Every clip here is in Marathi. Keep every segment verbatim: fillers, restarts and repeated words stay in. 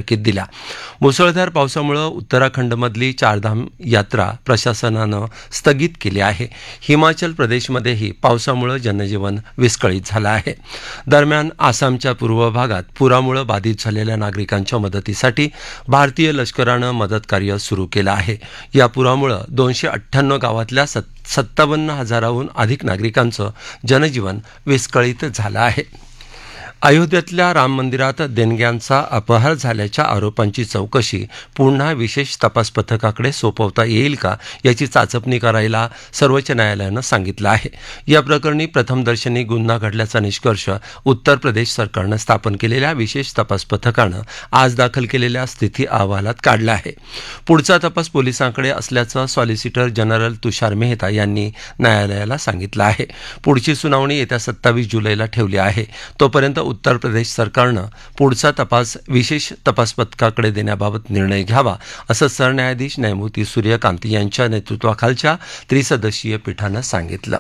बैठकीत दिल्या. मुसळधार पावसामुळे उत्तराखंडमधली चारधाम यात्रा प्रशासनानं स्थगित केली आहे. हिमाचल प्रदेशमध्येही पावसामुळे जनजीवन विस्कळीत झालं आहे. दरम्यान आसामच्या पूर्व भागात पुरामुळे बाधित झालेल्या नागरिकांच्या मदतीसाठी भारतीय लष्करानं मदतकार्य सुरू केलं आहे. या पुरामुळे दोनशे अठ्ठ्याण्णव गावातल्या सत् सत्तावन्न हजाराहून अधिक नागरिकांचं जनजीवन विस्कळीत झालं आहे. अयोध्येतल्या राम मंदिरात देणग्यांचा अपहार झाल्याच्या आरोपांची चौकशी पुन्हा विशेष तपास पथकाकडे सोपवता येईल का याची चाचपणी करायला सर्वोच्च न्यायालयानं सांगितलं आहे. या प्रकरणी प्रथमदर्शनी गुन्हा घडल्याचा निष्कर्ष उत्तर प्रदेश सरकारनं स्थापन केलेल्या विशेष तपास पथकानं आज दाखल केलेल्या स्थिती अहवालात काढला आहे. पुढचा तपास पोलिसांकडे असल्याचं सॉलिसिटर जनरल तुषार मेहता यांनी न्यायालयाला सांगितलं आहे. पुढची सुनावणी येत्या सत्तावीस जुलैला ठेवली आहे. तोपर्यंत उत्तर प्रदेश सरकारनं पुढचा तपास विशेष तपास पथकाकडे देण्याबाबत निर्णय घ्यावा असं सरन्यायाधीश न्यायमूर्ती सूर्यकांत यांच्या नेतृत्वाखालच्या त्रिसदस्यीय पीठानं सांगितलं.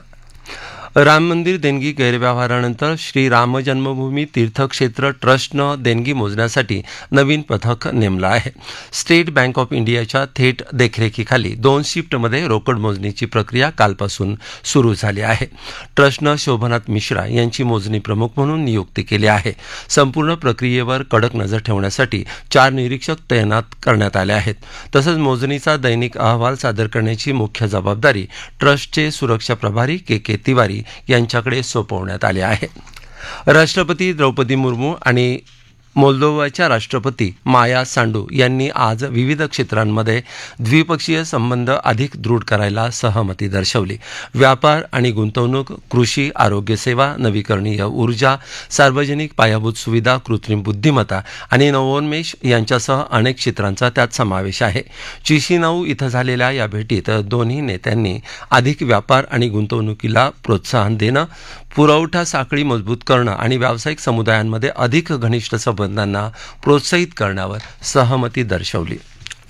राम मंदिर देणगी गैरव्यवहारानंतर श्री राम जन्मभूमी तीर्थक्षेत्र ट्रस्टनं देणगी मोजण्यासाठी नवीन पथक नेमलं आहे. स्टेट बँक ऑफ इंडियाच्या थेट देखरेखीखाली दोन शिफ्टमध्ये रोकड मोजणीची प्रक्रिया कालपासून सुरू झाली आहे. ट्रस्टनं शोभनाथ मिश्रा यांची मोजणी प्रमुख म्हणून नियुक्ती केली आहे. संपूर्ण प्रक्रियेवर कडक नजर ठेवण्यासाठी चार निरीक्षक तैनात करण्यात आले आहेत. तसंच मोजणीचा दैनिक अहवाल सादर करण्याची मुख्य जबाबदारी ट्रस्टचे सुरक्षा प्रभारी के के तिवारी यांच्याकडे सोपवण्यात आले आहे. राष्ट्रपती द्रौपदी मुर्मू आणि मोल्दोवाच्या राष्ट्रपती माया सांडू यांनी आज विविध क्षेत्रांमध्ये द्विपक्षीय संबंध अधिक दृढ करायला सहमती दर्शवली. व्यापार आणि गुंतवणूक, कृषी, आरोग्यसेवा, नवीकरणीय ऊर्जा, सार्वजनिक पायाभूत सुविधा, कृत्रिम बुद्धिमत्ता आणि नवोन्मेष यांच्यासह अनेक क्षेत्रांचा त्यात समावेश आहे. चिशिनाऊ इथं झालेल्या या भेटीत दोन्ही नेत्यांनी अधिक व्यापार आणि गुंतवणुकीला प्रोत्साहन देणं, पुरवठा साखळी मजबूत करणं आणि व्यावसायिक समुदायांमध्ये अधिक घनिष्ठ संबंधांना प्रोत्साहित करण्यावर सहमती दर्शवली.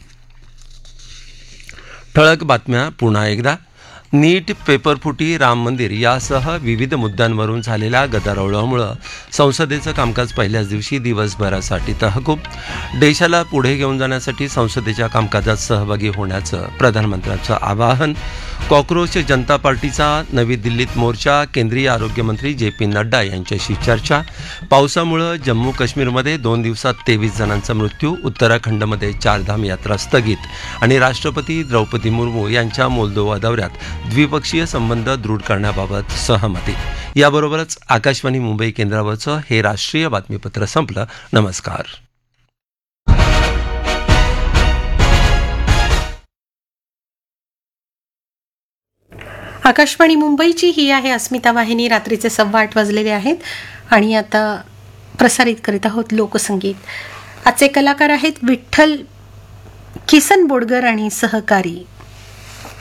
ठळक बातम्या पुन्हा एकदा. नीट, पेपरफुटी, राम मंदिर यासह विविध मुद्द्यांवरून झालेल्या गदारोळामुळे संसदेचं कामकाज पहिल्याच दिवशी दिवसभरासाठी तहकूब. देशाला पुढे घेऊन जाण्यासाठी संसदेच्या कामकाजात सहभागी होण्याचं प्रधानमंत्र्यांचं आवाहन. कॉक्रोच जनता पार्टीचा नवी दिल्लीत मोर्चा, केंद्रीय आरोग्यमंत्री जे पी नड्डा यांच्याशी चर्चा. पावसामुळे जम्मू काश्मीरमध्ये दोन दिवसात तेवीस जणांचा मृत्यू. उत्तराखंडमध्ये चारधाम यात्रा स्थगित. आणि राष्ट्रपती द्रौपदी मुर्मू यांच्या मोल्दोवा दौऱ्यात द्विपक्षीय संबंध दृढ करण्याबाबत सहमती. याबरोबरच आकाशवाणी मुंबई केंद्रावरचं हे राष्ट्रीय बातमीपत्र संपलं. नमस्कार. आकाशवाणी मुंबईची ही आहे अस्मिता वाहिनी. रात्रीचे सव्वा आठ वाजलेले आहेत आणि आता प्रसारित करीत आहोत लोकसंगीत. आजचे कलाकार आहेत विठ्ठल किसन बोडगर आणि सहकारी.